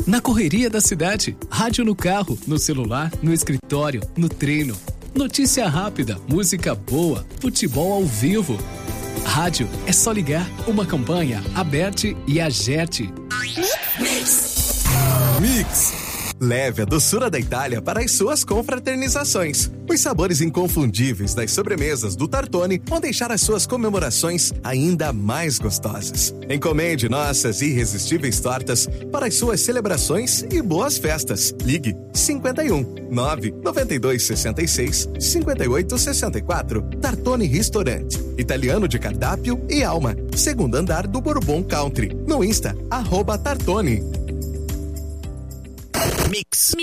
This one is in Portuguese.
na correria da cidade, rádio no carro, no celular, no escritório, no treino. Notícia rápida, música boa, futebol ao vivo. Rádio é só ligar, uma campanha, Aberte e Agerte. Mix. Leve a doçura da Itália para as suas confraternizações. Os sabores inconfundíveis das sobremesas do Tartone vão deixar as suas comemorações ainda mais gostosas. Encomende nossas irresistíveis tortas para as suas celebrações e boas festas. Ligue 51 9 92 66 58 64. Tartone Restaurante. Italiano de cardápio e alma. Segundo andar do Bourbon Country. No Insta, @Tartone. Mix.